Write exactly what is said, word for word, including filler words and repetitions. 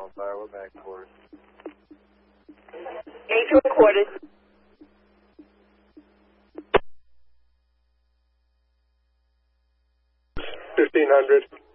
on fire. We're back for it. Angel recorded. fifteen hundred.